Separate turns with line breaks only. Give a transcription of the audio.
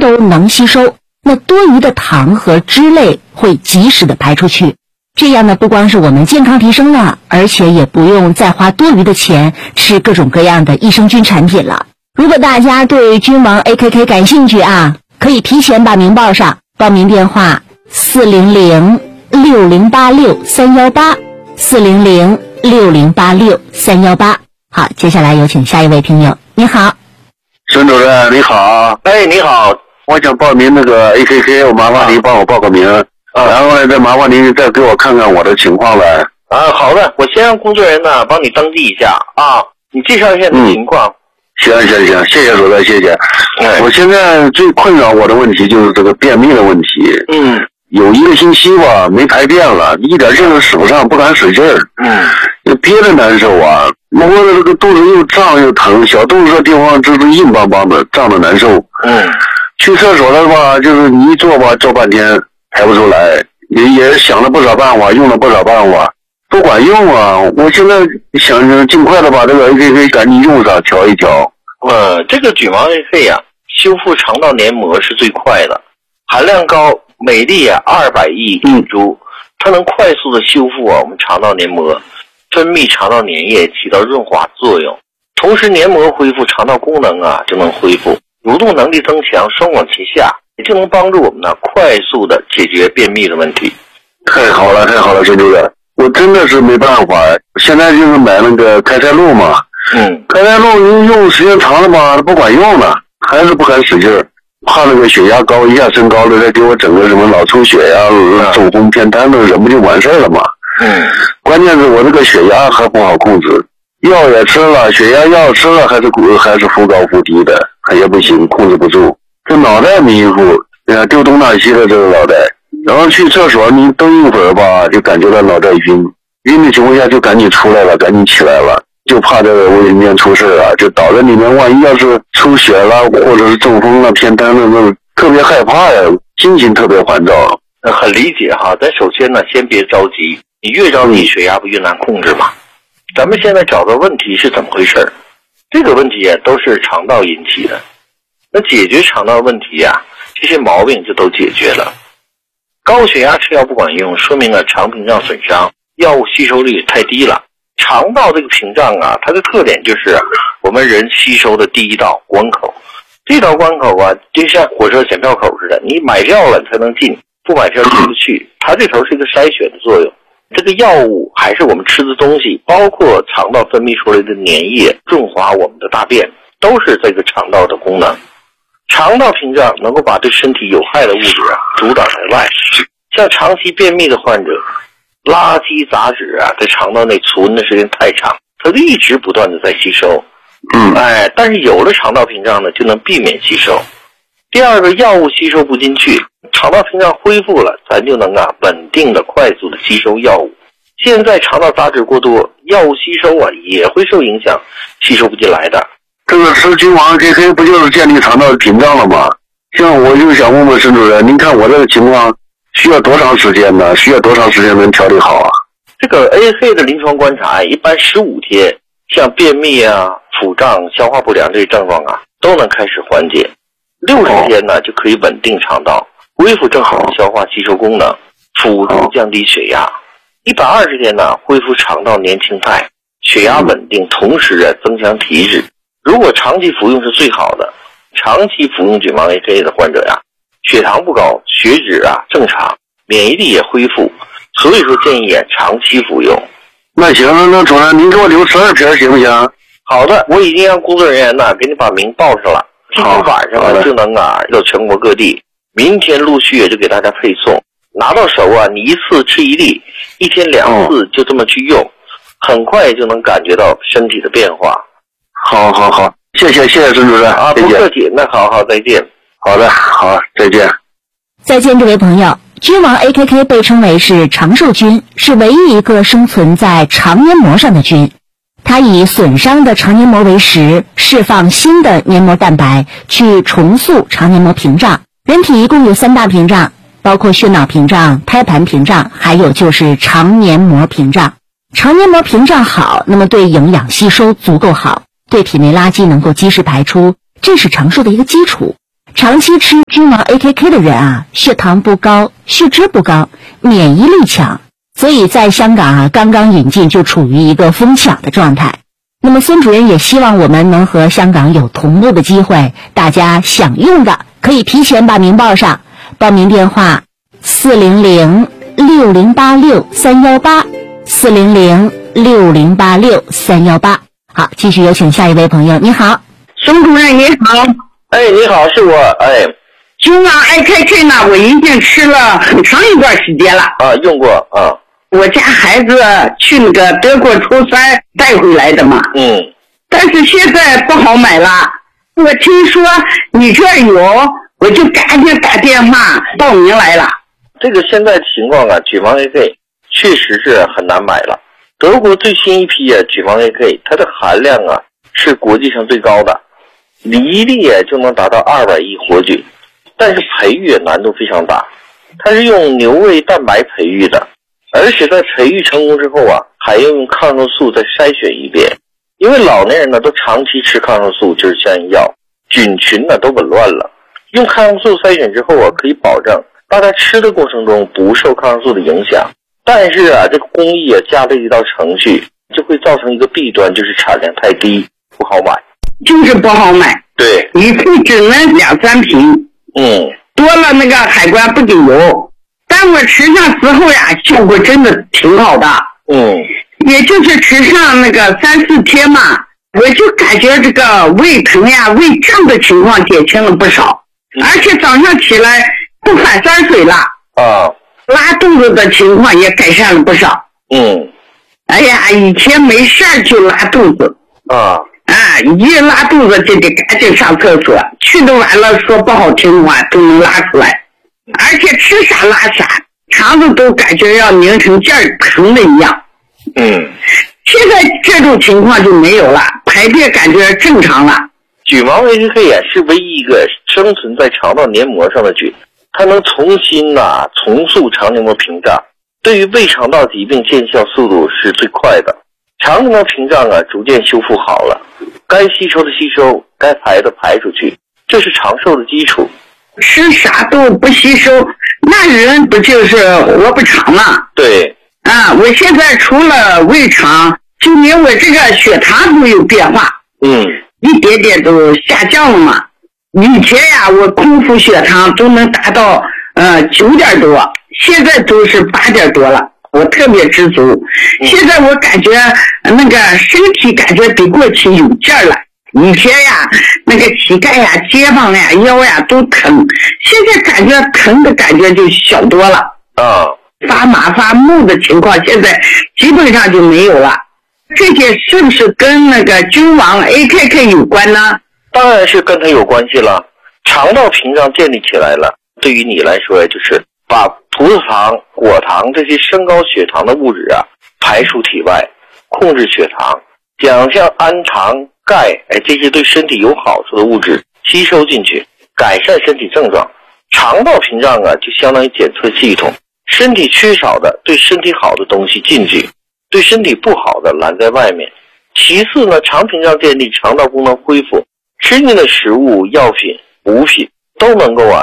都能吸收，那多余的糖和脂类会及时的排出去。这样呢，不光是我们健康提升了，而且也不用再花多余的钱吃各种各样的益生菌产品了。如果大家对君王 AKK 感兴趣啊，可以提前把名报上，报名电话400-6086-318，400-6086-318。好，接下来有请下一位听友。你好，
孙主任你好。
哎，你好，
我想报名那个 AKK， 我麻烦您帮我报个名，然后呢再麻烦您再给我看看我的情况了。
好的，我先让工作人员呢帮你登记一下啊，你介绍一下你的情况。
行，谢谢主任，谢谢。我现在最困扰我的问题就是这个便秘的问题。有1个星期吧没排便了，一点劲儿使不上，不敢使劲儿。憋得难受啊，我的这个肚子又胀又疼，小肚子这地方就是硬邦邦的，胀得难受。去厕所了吧，就是你一坐吧，坐半天排不出来，也想了不少办法，用了不少办法，不管用啊。我现在想尽快的把这个 AKK 赶紧用上，调一调。
这个菌王 AKK 啊，修复肠道黏膜是最快的，含量高，每粒200亿株，它能快速的修复我们肠道黏膜，分泌肠道粘液，起到润滑作用。同时黏膜恢复，肠道功能就能恢复，蠕动能力增强，双管齐下，也就能帮助我们快速的解决便秘的问题。
太好了，孙主任，我真的是没办法，现在就是买那个开塞露嘛。开塞露您用时间长了吧，不管用了，还是不敢使劲儿，怕那个血压高一下升高了，再给我整个什么脑出血呀、中风偏瘫的，人不就完事儿了吗？关键是我这个血压还不好控制，药也吃了，血压药吃了，还是忽高忽低的，也不行，控制不住。这脑袋迷糊，丢东大西的这个脑袋，然后去厕所你蹬一会儿吧，就感觉到脑袋晕的情况下就赶紧出来了，赶紧起来了，就怕这个胃里面出事啊，就倒在里面，万一要是出血了，或者是中风了、偏瘫了，那特别害怕呀，心情特别烦躁。
很理解哈，咱首先呢，先别着急，你越着急，血压不越难控制嘛。咱们现在找到问题是怎么回事？这个问题都是肠道引起的。那解决肠道问题这些毛病就都解决了。高血压吃药不管用，说明肠屏障损伤，药物吸收率太低了。肠道这个屏障它的特点就是我们人吸收的第一道关口。这道关口就像火车检票口似的，你买票了才能进，不买票进不去。它这头是一个筛选的作用。这个药物还是我们吃的东西，包括肠道分泌出来的粘液，润滑我们的大便，都是这个肠道的功能。肠道屏障能够把对身体有害的物质阻挡在外。像长期便秘的患者，垃圾杂质在肠道内储存的时间太长，它就一直不断的在吸收。但是有了肠道屏障呢，就能避免吸收。第二个，药物吸收不进去，肠道屏障恢复了，咱就能稳定的、快速的吸收药物。现在肠道杂质过多，药物吸收也会受影响，吸收不进来的。
这个吃君王 AKK 不就是建立肠道屏障了吗？像我就想问问沈主任，您看我这个情况需要多长时间呢？需要多长时间能调理好啊？
这个 AKK 的临床观察一般15天，像便秘腹胀、消化不良这些症状都能开始缓解。60天呢就可以稳定肠道，恢复正常的消化吸收功能，辅助降低血压。120天呢恢复肠道年轻态，血压稳定，同时增强体脂。如果长期服用是最好的。长期服用菌王 AKK 的患者血糖不高，血脂正常，免疫力也恢复，所以说建议长期服用。
那行，那主任您给我留12瓶行不行？
好的，我已经让工作人员给你把名报上了，今天晚上就能到全国各地，明天陆续也就给大家配送。拿到手你一次吃1粒，1天2次就这么去用，很快就能感觉到身体的变化。
好，谢谢孙主任
不客气，那好，再见。
好的，好，再见。
再见，这位朋友。君王 AKK 被称为是长寿菌，是唯一一个生存在肠黏膜上的菌。它以损伤的肠黏膜为食，释放新的黏膜蛋白，去重塑肠黏膜屏障。人体一共有3大屏障，包括血脑屏障、胎盘屏障，还有就是肠黏膜屏障。肠黏膜屏障好，那么对营养吸收足够好，对体内垃圾能够及时排出，这是长寿的一个基础。 长期吃君王 AKK 的人啊，血糖不高，血脂不高，免疫力强，所以在香港啊，刚刚引进就处于一个疯抢的状态。那么孙主任也希望我们能和香港有同步的机会，大家想用的可以提前把名报上，报名电话400-6086-318，400-6086-318。好，继续有请下一位朋友。你好，
孙主任你好。
哎，你好，是我。哎，
君王 AKK 呢，我已经吃了很长一段时间了。
啊，用过啊。
我家孩子去那个德国出差带回来的嘛。但是现在不好买了。我听说你这儿有，我就赶紧打电话报名来了。
这个现在情况啊，君王 AK 确实是很难买了。德国最新一批君王 AK， 它的含量啊是国际上最高的，1粒就能达到200亿活菌，但是培育难度非常大。它是用牛胃蛋白培育的，而且在培育成功之后啊，还要用抗生素再筛选一遍。因为老年人呢都长期吃抗生素，就是降药，菌群呢都紊乱了。用抗生素筛选之后啊，可以保证大家吃的过程中不受抗生素的影响。但是啊，这个工艺啊加了一道程序，就会造成一个弊端，就是产量太低，不好买。
就是不好买。
对，
一次只能2-3瓶。多了那个海关不给邮。但我吃上之后呀，效果真的挺好的。也就是吃上那个3-4天嘛，我就感觉这个胃疼呀、胃胀的情况减轻了不少，而且早上起来不反酸水了。拉肚子的情况也改善了不少。哎呀，以前没事儿就拉肚子。一拉肚子就得赶紧上厕所，去的晚了说不好听的话都能拉出来，而且吃啥拉啥，肠子都感觉要拧成劲儿疼的一样。现在这种情况就没有了，排便感觉正常了。
菌王 AKK 也是唯一一个生存在肠道黏膜上的菌，它能重塑肠黏膜屏障，对于胃肠道疾病见效速度是最快的。肠黏膜屏障啊逐渐修复好了，该吸收的吸收，该排的排出去，这是长寿的基础。
吃啥都不吸收，那人不就是活不长吗？
对。
我现在除了胃肠，就连我这个血糖都有变化。一点点都下降了嘛。以前呀，我空腹血糖都能达到9点多，现在都是8点多了，我特别知足。现在我感觉那个身体感觉比过去有劲儿了。以前呀，那个膝盖呀、肩膀呀、腰呀都疼，现在感觉疼的感觉就小多了。发麻发木的情况现在基本上就没有了。这些是不是跟那个君王 AKK 有关呢？
当然是跟它有关系了。肠道屏障建立起来了，对于你来说就是把葡萄糖、果糖这些升高血糖的物质啊排出体外，控制血糖，将像氨糖、钙这些对身体有好处的物质吸收进去，改善身体症状。肠道屏障啊就相当于检测系统，身体缺少的对身体好的东西进去，对身体不好的拦在外面。其次呢，肠屏障建立，肠道功能恢复，吃进的食物、药品、补品都能够